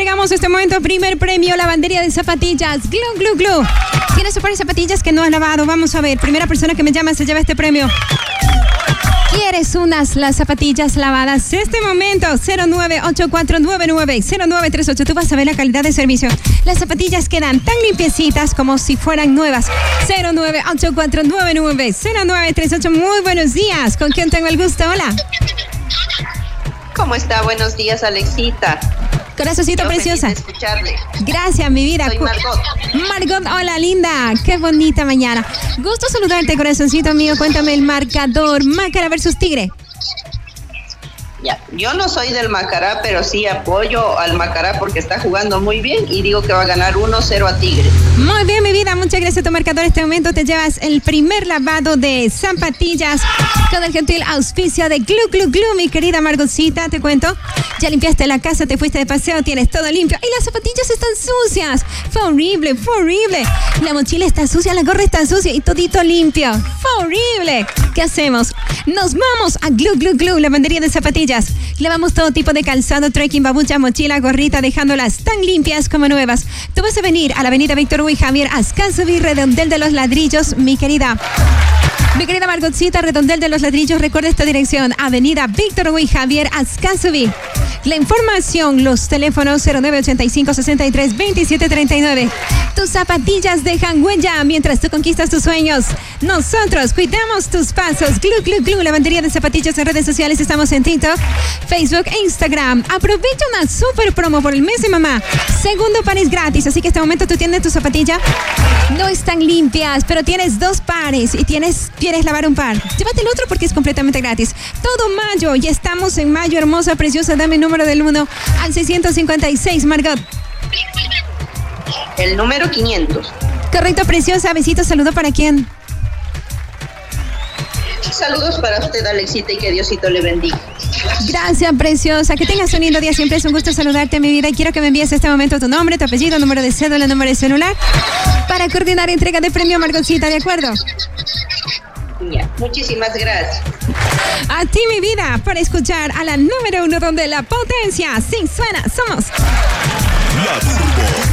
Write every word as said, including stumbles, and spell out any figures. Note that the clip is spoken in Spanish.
entregamos este momento primer premio, lavandería de zapatillas, Glu Glu Glu. Tienes un par de zapatillas que no has lavado. Vamos a ver, primera persona que me llama se lleva este premio. ¿Quieres unas las zapatillas lavadas? Este momento, cero nueve ocho cuatro nueve nueve cero nueve tres ocho. Tú vas a ver la calidad de servicio. Las zapatillas quedan tan limpiecitas como si fueran nuevas. cero nueve ocho cuatro nueve nueve cero nueve tres ocho. Muy buenos días. ¿Con quién tengo el gusto? Hola. ¿Cómo está? Buenos días, Alexita. Corazoncito preciosa. Feliz de escucharle. Gracias, mi vida. Soy Margot. Margot, hola, linda. Qué bonita mañana. Gusto saludarte, corazoncito mío. Cuéntame el marcador. Mácara versus Tigre. Ya, yo no soy del Macará, pero sí apoyo al Macará porque está jugando muy bien y digo que va a ganar uno cero a Tigre. Muy bien, mi vida, muchas gracias a tu marcador. En este momento te llevas el primer lavado de zapatillas con el gentil auspicio de Glu Glu Glu, mi querida Margotcita. Te cuento, ya limpiaste la casa, te fuiste de paseo, tienes todo limpio y las zapatillas están sucias. Fue horrible, fue horrible. La mochila está sucia, la gorra está sucia y todito limpio. Fue horrible. ¿Qué hacemos? Nos vamos a Glu Glu Glu, lavandería de zapatillas. Lavamos todo tipo de calzado, trekking, babucha, mochila, gorrita, dejándolas tan limpias como nuevas. Tú vas a venir a la avenida Víctor Hugo y Javier Ascansoví, Redondel de los Ladrillos, mi querida. Mi querida Margotcita, Redondel de los Ladrillos, recuerda esta dirección, avenida Víctor Hugo y Javier Ascansoví. La información, los teléfonos cero nueve ochenta y cinco sesenta y tres veintisiete treinta y nueve. Tus zapatillas dejan huella mientras tú conquistas tus sueños. Nosotros cuidamos tus pasos. Glu Glu Glu, lavandería de zapatillas en redes sociales. Estamos en TikTok, Facebook e Instagram. Aprovecha una super promo por el mes de mamá. Segundo par es gratis, así que este momento tú tienes tu zapatilla. No están limpias, pero tienes dos pares y tienes, quieres lavar un par. Llévate el otro porque es completamente gratis. Todo mayo, ya estamos en mayo, hermosa, preciosa. Dame el número del uno al seiscientos cincuenta y seis, Margot. El número quinientos. Correcto, preciosa. Besitos, saludo para quién. Saludos para usted, Alexita, y que Diosito le bendiga. Gracias, preciosa. Que tengas un lindo día. Siempre es un gusto saludarte, mi vida. Y quiero que me envíes este momento tu nombre, tu apellido, número de cédula, número de celular para coordinar entrega de premio, Margotcita, ¿de acuerdo? Ya, muchísimas gracias. A ti, mi vida, por escuchar a la número uno donde la potencia sí suena. Somos La Turbo.